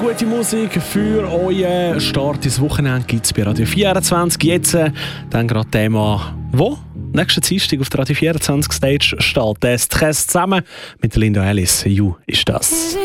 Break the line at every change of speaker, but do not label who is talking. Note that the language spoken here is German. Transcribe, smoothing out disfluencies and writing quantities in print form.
gute Musik für euren Start ins Wochenende gibt es bei Radio 24. Jetzt dann gerade Thema, wo nächsten Dienstag auf der Radio 24 Stage steht. Das Stress zusammen mit Linda Ellis. You ist das.